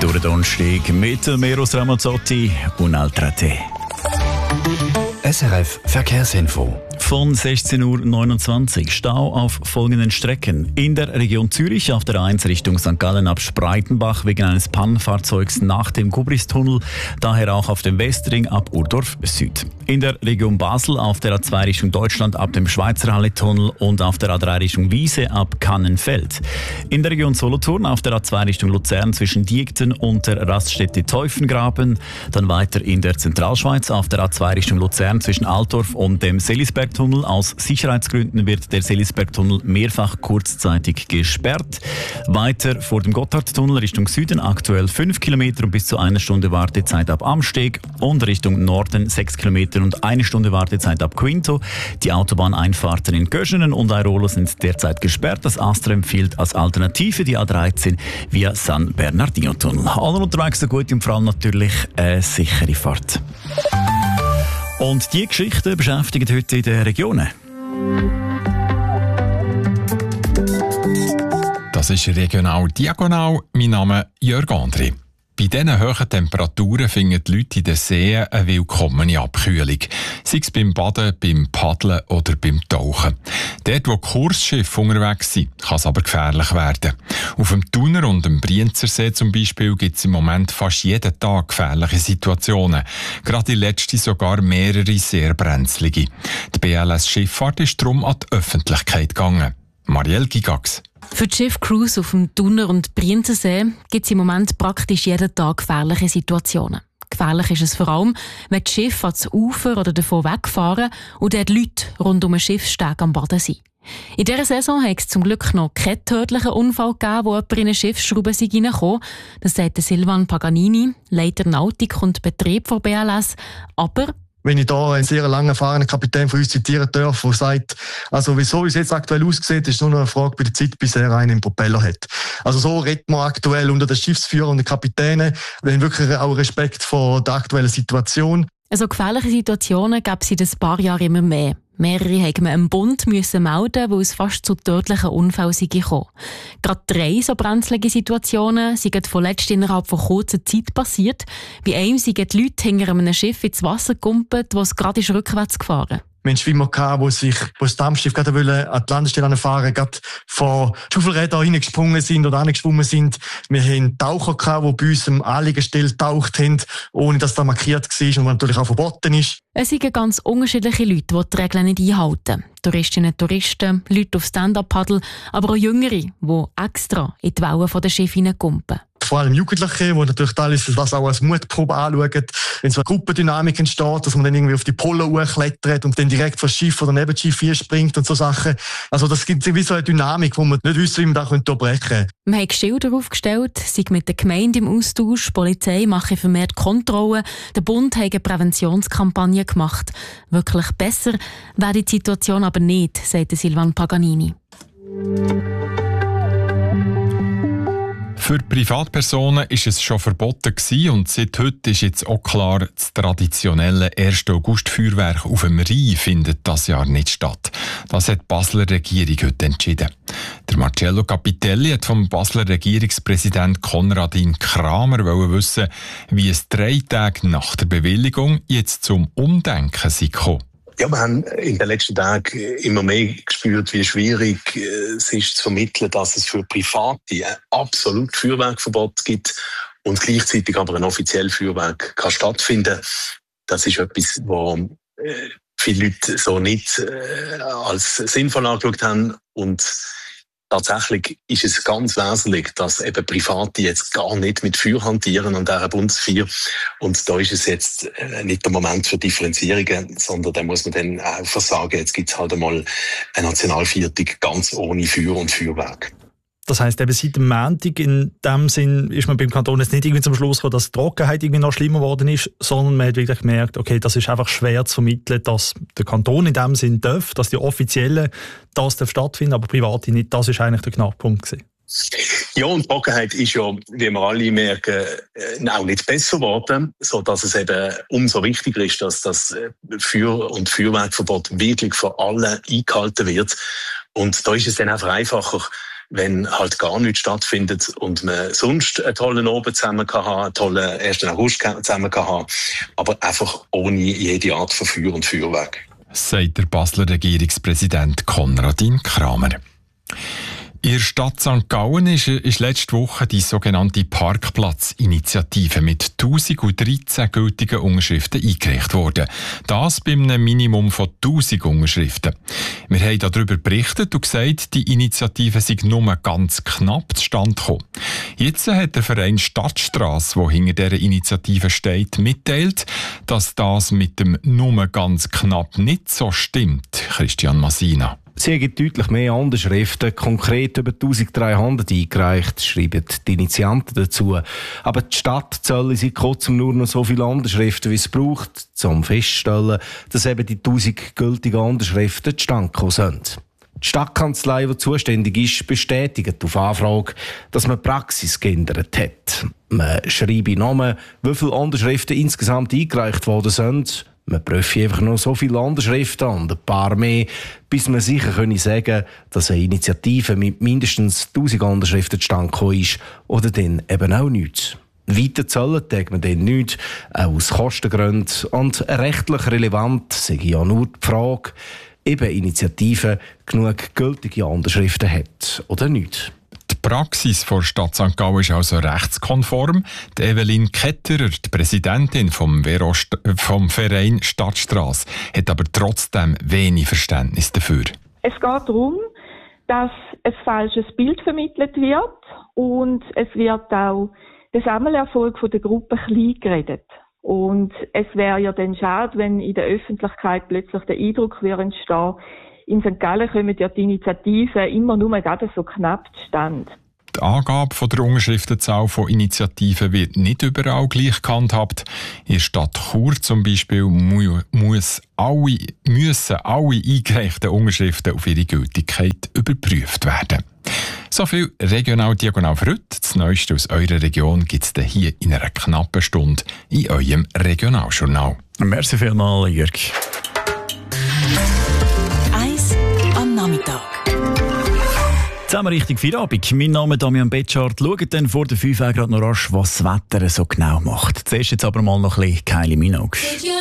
durch den Donnerstag mit Meros Ramazzotti und Altrate. SRF Verkehrsinfo. Von 16.29 Uhr Stau auf folgenden Strecken. In der Region Zürich auf der 1 Richtung St. Gallen ab Spreitenbach wegen eines Pannenfahrzeugs nach dem Gubristunnel, daher auch auf dem Westring ab Urdorf Süd. In der Region Basel auf der A2 Richtung Deutschland ab dem Schweizer Halle-Tunnel und auf der A3 Richtung Wiese ab Kannenfeld. In der Region Solothurn auf der A2 Richtung Luzern zwischen Diegten und der Raststätte Teufengraben. Dann weiter in der Zentralschweiz auf der A2 Richtung Luzern zwischen Altdorf und dem Selisbergtunnel. Aus Sicherheitsgründen wird der Selisbergtunnel mehrfach kurzzeitig gesperrt. Weiter vor dem Gotthardtunnel Richtung Süden aktuell 5 Kilometer und bis zu 1 Stunde Wartezeit ab Amsteg und Richtung Norden 6 Kilometer und 1 Stunde Wartezeit ab Quinto. Die Autobahneinfahrten in Göschenen und Airolo sind derzeit gesperrt. Das Astra empfiehlt als Alternative die A13 via San Bernardino-Tunnel. Alle unterwegs so gut und vor allem natürlich eine sichere Fahrt. Und diese Geschichten beschäftigen heute in den Regionen. Das ist regional diagonal. Mein Name ist Jörg André. Bei diesen hohen Temperaturen finden die Leute in den Seen eine willkommene Abkühlung. Sei es beim Baden, beim Paddeln oder beim Tauchen. Dort, wo Kursschiffe unterwegs sind, kann es aber gefährlich werden. Auf dem Thuner und dem Brienzersee zum Beispiel gibt es im Moment fast jeden Tag gefährliche Situationen. Gerade die letzte sogar mehrere sehr brenzlige. Die BLS Schifffahrt ist darum an die Öffentlichkeit gegangen. Marielle Gigax. Für die Schiffcruise auf dem Thuner und Brienzersee gibt es im Moment praktisch jeden Tag gefährliche Situationen. Gefährlich ist es vor allem, wenn die Schiffe ans Ufer oder davon wegfahren und dort Leute rund um den Schiffssteg am Baden sind. In dieser Saison hat es zum Glück noch keinen tödlichen Unfall gegeben, wo jemand in eine Schiffsschraube reingekommen ist. Das sagt Silvan Paganini, Leiter Nautik und Betrieb von BLS. Aber wenn ich da einen sehr lange erfahrenen Kapitän von uns zitieren darf, der sagt, also wieso es jetzt aktuell aussieht, ist nur noch eine Frage bei der Zeit, bis er einen im Propeller hat. Also so redet man aktuell unter den Schiffsführern und den Kapitänen. Wir haben wirklich auch Respekt vor der aktuellen Situation. Also gefährliche Situationen gab es in ein paar Jahren immer mehr. Mehrere mussten wir im Bund melden, weil es fast zu tödlichen Unfällen gekommen. Gerade 3 so brenzlige Situationen sind vorletzt innerhalb von kurzer Zeit passiert. Bei einem sind die Leute hinter einem Schiff ins Wasser gekumpelt, das gerade rückwärts gefahren ist. Wir hatten Schwimmer, die das Dampfschiff gerade an die Landestelle fahren, gerade vor die Schaufelräder hineingesprungen sind oder angeschwommen sind. Wir hatten Taucher, die bei uns am Anliegestelle getaucht haben, ohne dass das markiert war und was natürlich auch verboten ist. Es sind ganz unterschiedliche Leute, die die Regeln nicht einhalten. Touristinnen und Touristen, Leute auf Stand-Up-Paddle, aber auch Jüngere, die extra in die Wellen der Schiffe hineinkumpen. Vor allem Jugendliche, die natürlich teilweise das auch als Mutprobe anschauen. Wenn so eine Gruppendynamik entsteht, dass man dann irgendwie auf die Pollen hochklettert und dann direkt vor das Schiff oder neben das Schiff springt und so Sachen. Also das gibt wie so eine Dynamik, die man nicht wissen, wie man da unterbrechen könnte. Wir haben Schilder aufgestellt, sind mit der Gemeinde im Austausch, die Polizei macht vermehrt Kontrollen, der Bund hat eine Präventionskampagne gemacht. Wirklich besser wäre die Situation aber nicht, sagt Silvan Paganini. Für Privatpersonen war es schon verboten und seit heute ist jetzt auch klar, das traditionelle 1. August-Feuerwerk auf dem Rhein findet das Jahr nicht statt. Das hat die Basler Regierung heute entschieden. Der Marcello Capitelli hat vom Basler Regierungspräsident Konradin Kramer wissen, wie es 3 Tage nach der Bewilligung jetzt zum Umdenken sei gekommen. Ja, wir haben in den letzten Tagen immer mehr gespürt, wie schwierig es ist zu vermitteln, dass es für Private ein absolut Feuerwerkverbot gibt und gleichzeitig aber ein offizielles Feuerwerk kann stattfinden. Das ist etwas, was viele Leute so nicht als sinnvoll angeschaut haben. Und tatsächlich ist es ganz wesentlich, dass eben Private jetzt gar nicht mit Feuer hantieren an dieser Bundesfeier. Und da ist es jetzt nicht der Moment für Differenzierungen, sondern da muss man dann einfach sagen, jetzt gibt es halt einmal eine Nationalviertig ganz ohne Feuer und Feuerwerk. Das heisst, eben seit dem Montag in dem Sinn ist man beim Kanton jetzt nicht irgendwie zum Schluss gekommen, dass die Trockenheit irgendwie noch schlimmer geworden ist, sondern man hat wirklich gemerkt, okay, das ist einfach schwer zu vermitteln, dass der Kanton in dem Sinn darf, dass die Offiziellen das stattfinden, aber Private nicht. Das ist eigentlich der Knackpunkt gewesen. Ja, und die Trockenheit ist ja, wie wir alle merken, auch nicht besser geworden, sodass es eben umso wichtiger ist, dass das Feuer- und Feuerwerkverbot wirklich für alle eingehalten wird. Und da ist es dann einfach einfacher, wenn halt gar nichts stattfindet und man sonst einen tollen Abend zusammen kann haben, einen tollen 1. August zusammen kann haben, aber einfach ohne jede Art von Feuer und Feuerwerk. Sagt der Basler Regierungspräsident Konradin Kramer. In der Stadt St. Gallen ist letzte Woche die sogenannte Parkplatzinitiative mit 1013 gültigen Unterschriften eingereicht worden. Das bei einem Minimum von 1000 Unterschriften. Wir haben darüber berichtet und gesagt, die Initiative sei nur ganz knapp zustande gekommen. Jetzt hat der Verein Stadtstrasse, der hinter dieser Initiative steht, mitteilt, dass das mit dem nur ganz knapp nicht so stimmt. Christian Massina. Sie haben deutlich mehr Unterschriften, konkret über 1300 eingereicht, schreiben die Initianten dazu. Aber die Stadt soll seit kurzem nur noch so viele Unterschriften, wie es braucht, um festzustellen, dass eben die 1000 gültigen Unterschriften zustande gekommen sind. Die Stadtkanzlei, die zuständig ist, bestätigt auf Anfrage, dass man die Praxis geändert hat. Man schreibe Namen, wie viele Unterschriften insgesamt eingereicht worden sind. Man prüfe einfach noch so viele Unterschriften und ein paar mehr, bis man sicher sagen könne, dass eine Initiative mit mindestens 1000 Unterschriften zustande gekommen ist oder dann eben auch nichts. Weiter zahlen täte man dann nichts, auch aus Kostengründen. Und rechtlich relevant sei ja nur die Frage, eben Initiative genug gültige Unterschriften hat oder nicht. Die Praxis der Stadt St. Gallen ist also rechtskonform. Die Evelyn Ketterer, die Präsidentin vom Verein Stadtstrasse, hat aber trotzdem wenig Verständnis dafür. Es geht darum, dass ein falsches Bild vermittelt wird und es wird auch der Sammelerfolg der Gruppe klein geredet. Und es wäre ja dann schade, wenn in der Öffentlichkeit plötzlich der Eindruck entstehen, in St. Gallen kommen ja die Initiativen immer nur gerade so knapp zustande. Die Angabe von der Unterschriftenzahl von Initiativen wird nicht überall gleich gehandhabt. In der Stadt Chur zum Beispiel müssen alle eingereichten Unterschriften auf ihre Gültigkeit überprüft werden. So viel Regional-Diagonal für heute. Das Neueste aus eurer Region gibt es hier in einer knappen Stunde in eurem Regionaljournal. Merci vielmals, Jörg. Zusammen Richtung Feierabend. Mein Name ist Damian Betschart. Schaut dann vor der 5 Uhr gerade noch rasch, was das Wetter so genau macht. Zuerst jetzt aber mal noch ein bisschen Kylie Minogue.